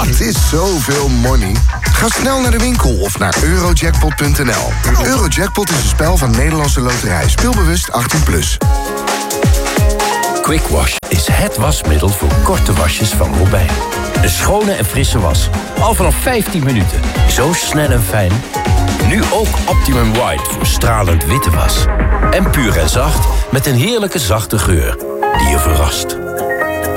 Dat is zoveel money. Ga snel naar de winkel of naar eurojackpot.nl. Eurojackpot is een spel van Nederlandse Loterij. Speelbewust 18+. Quick Wash is het wasmiddel voor korte wasjes van Robijn. Een schone en frisse was. Al vanaf 15 minuten. Zo snel en fijn. Nu ook Optimum White voor stralend witte was. En puur en zacht met een heerlijke zachte geur die je verrast.